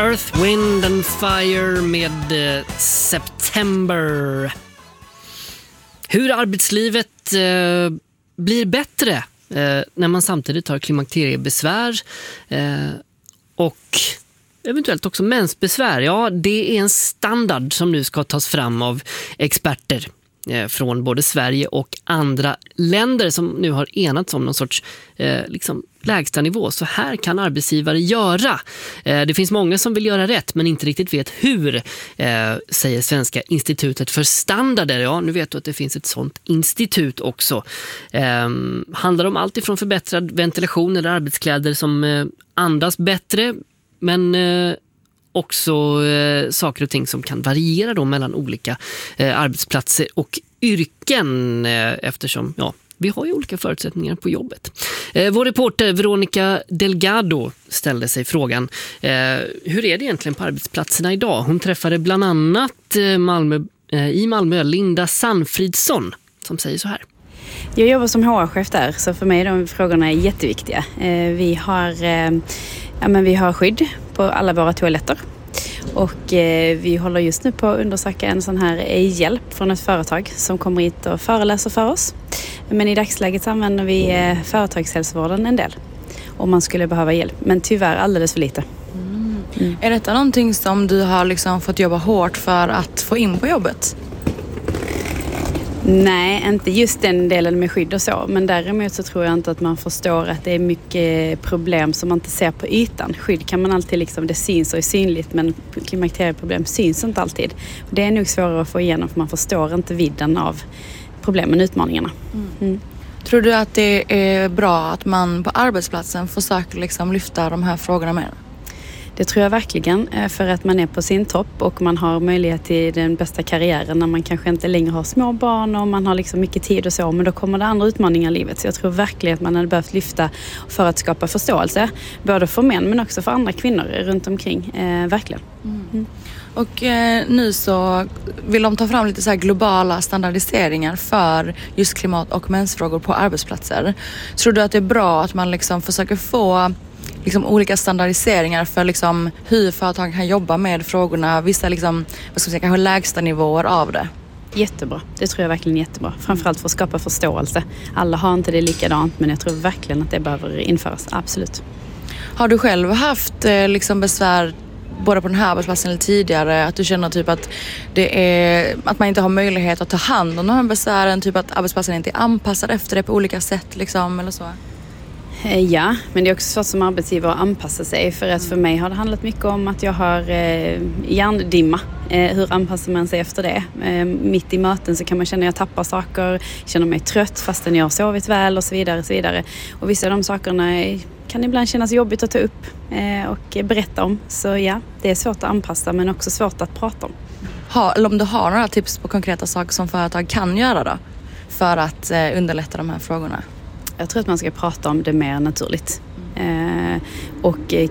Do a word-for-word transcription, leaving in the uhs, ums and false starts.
Earth, Wind and Fire med eh, September. Hur arbetslivet eh, blir bättre eh, när man samtidigt har klimakteriebesvär eh, och eventuellt också mensbesvär. Ja, det är en standard som nu ska tas fram av experter eh, från både Sverige och andra länder som nu har enats om någon sorts eh, liksom lägsta nivå. Så här kan arbetsgivare göra. Eh, det finns många som vill göra rätt men inte riktigt vet hur, eh, säger Svenska institutet för standarder. Ja, nu vet du att det finns ett sånt institut också. Eh, handlar om allt ifrån förbättrad ventilation eller arbetskläder som eh, andas bättre, men eh, också eh, saker och ting som kan variera då mellan olika eh, arbetsplatser och yrken eh, eftersom ja, vi har ju olika förutsättningar på jobbet. Eh, vår reporter Veronica Delgado ställde sig frågan eh, hur är det egentligen på arbetsplatserna idag? Hon träffade bland annat eh, Malmö, eh, i Malmö Linda Sandfridsson som säger så här. Jag jobbar som H R-chef där, så för mig de frågorna är jätteviktiga. Eh, vi har eh, Ja, men vi har skydd på alla våra toaletter och eh, vi håller just nu på att undersöka en sån här hjälp från ett företag som kommer hit och föreläser för oss. Men i dagsläget använder vi eh, företagshälsovården en del om man skulle behöva hjälp, men tyvärr alldeles för lite. Mm. Mm. Är detta någonting som du har liksom fått jobba hårt för att få in på jobbet? Nej, inte just den delen med skydd och så. Men däremot så tror jag inte att man förstår att det är mycket problem som man inte ser på ytan. Skydd kan man alltid liksom, det syns och är synligt, men klimakterieproblem syns inte alltid. Och det är nog svårare att få igenom för man förstår inte vidden av problemen och utmaningarna. Mm. Mm. Tror du att det är bra att man på arbetsplatsen försöker liksom lyfta de här frågorna mer? Det tror jag verkligen, för att man är på sin topp och man har möjlighet till den bästa karriären när man kanske inte längre har små barn och man har liksom mycket tid och så, men då kommer det andra utmaningar i livet. Så jag tror verkligen att man hade behövt lyfta för att skapa förståelse, både för män men också för andra kvinnor runt omkring, eh, verkligen. Mm. Mm. Och eh, nu så vill de ta fram lite så här globala standardiseringar för just klimat- och mensfrågor på arbetsplatser. Tror du att det är bra att man liksom försöker få liksom olika standardiseringar för liksom hur företag kan jobba med frågorna, vissa liksom, vad ska man säga, kanske lägsta nivåer av det? Jättebra, det tror jag verkligen jättebra. Framförallt för att skapa förståelse. Alla har inte det likadant, men jag tror verkligen att det behöver införas, absolut. Har du själv haft liksom besvär både på den här arbetsplatsen eller tidigare, att du känner typ att det är att man inte har möjlighet att ta hand om de här besvären, typ att arbetsplatsen inte är anpassad efter det på olika sätt liksom, eller så? Ja, men det är också svårt som arbetsgivare att anpassa sig, för att för mig har det handlat mycket om att jag har eh, hjärndimma. Eh, hur anpassar man sig efter det? Eh, mitt i möten så kan man känna att jag tappar saker, känner mig trött fastän jag har sovit väl och så vidare. Och, så vidare. Och vissa av de sakerna kan ibland kännas jobbigt att ta upp eh, och berätta om. Så ja, det är svårt att anpassa men också svårt att prata om. Ha, eller om du har några tips på konkreta saker som företag kan göra då för att eh, underlätta de här frågorna? Jag tror att man ska prata om det mer naturligt. Eh, och